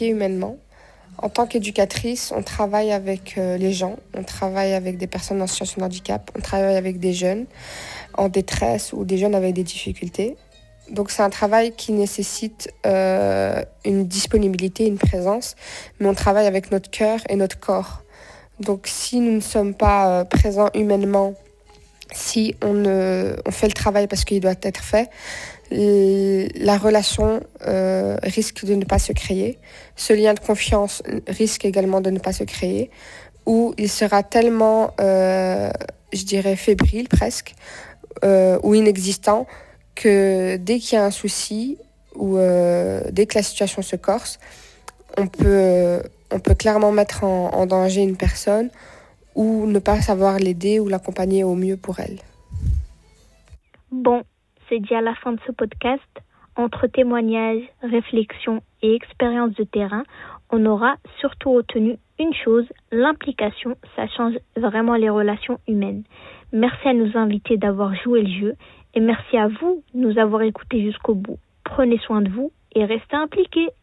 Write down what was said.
humainement. En tant qu'éducatrice, on travaille avec les gens, on travaille avec des personnes en situation de handicap, on travaille avec des jeunes en détresse ou des jeunes avec des difficultés. Donc c'est un travail qui nécessite une disponibilité, une présence, mais on travaille avec notre cœur et notre corps. Donc si nous ne sommes pas présents humainement, si on fait le travail parce qu'il doit être fait, la relation risque de ne pas se créer. Ce lien de confiance risque également de ne pas se créer, où il sera tellement, je dirais, fébrile presque, ou inexistant, que dès qu'il y a un souci, ou dès que la situation se corse, on peut clairement mettre en danger une personne, ou ne pas savoir l'aider ou l'accompagner au mieux pour elle. Bon, c'est dit à la fin de ce podcast. Entre témoignages, réflexions et expériences de terrain, on aura surtout retenu une chose, l'implication, ça change vraiment les relations humaines. Merci à nos invités d'avoir joué le jeu et merci à vous de nous avoir écoutés jusqu'au bout. Prenez soin de vous et restez impliqués.